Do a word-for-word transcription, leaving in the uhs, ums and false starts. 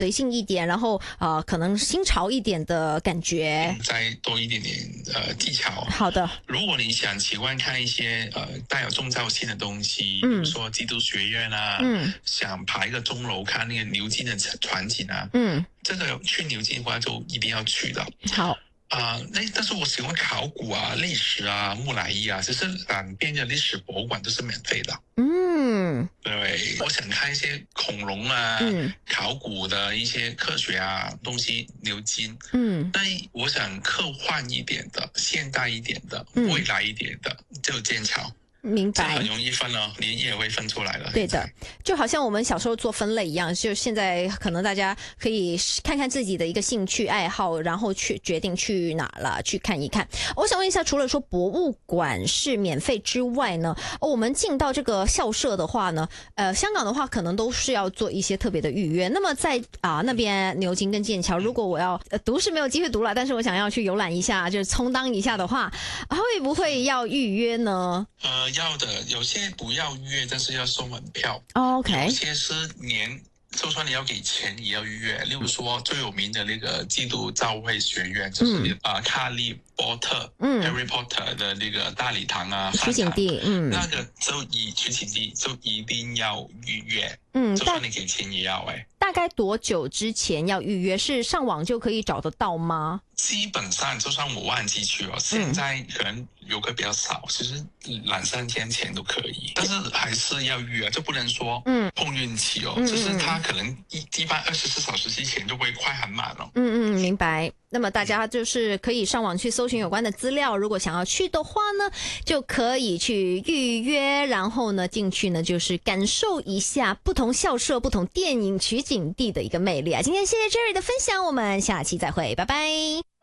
随性一点，然后呃可能新潮一点的感觉， 再多一点点呃技巧。 好的， 如果你想喜欢看一些呃带有宗教性的东西， 嗯比如说基督学院啊， 嗯想爬一个钟楼看那个牛津的船景啊， 嗯， 这个去牛津的话就一定要去的。 好。 啊、呃，那但是我喜欢考古啊、历史啊、木乃伊啊，其实两边的历史博物馆都是免费的。 嗯， 对，我想看一些恐龙啊、 嗯考古的一些科学啊东西，牛津。 嗯， 但我想科幻一点的、现代一点的、 嗯未来一点的，就剑桥。 明白， 这很容易分哦，你也会分出来了。 对的，就好像我们小时候做分类一样，就现在可能大家可以看看自己的一个兴趣爱好，然后去决定去哪了，去看一看。我想问一下，除了说博物馆是免费之外呢，哦，我们进到这个校舍的话呢，呃，香港的话可能都是要做一些特别的预约。那么在啊那边牛津跟剑桥，如果我要、呃、读是没有机会读了，但是我想要去游览一下，就是充当一下的话，会不会要预约呢？ 呃，要的，有些不要预约，但是要收门票。 Oh, OK， 有些是连，就算你要给钱也要预约。例如说最有名的那个基督教会学院，就是啊、嗯呃、哈利波特，嗯 ，Harry Potter 的那个大礼堂啊， 取景地，嗯， 那个就以取景地就一定要预约。 嗯， 就算你给钱也要哎、欸。 大概多久之前要预约？是上网就可以找得到吗？ 基本上，就算我忘记去了，现在可能游客比较少，其实两三天前都可以，但是还是要预约，就不能说嗯碰运气哦，嗯、就是他可能一一般二十四小时之前就会快很满了。 嗯嗯，明白。那么大家就是可以上网去搜寻有关的资料，如果想要去的话呢，就可以去预约，然后呢进去呢就是感受一下不同校舍、不同电影取景地的一个魅力啊。今天谢谢 Jerry 的分享，我们下期再会，拜拜。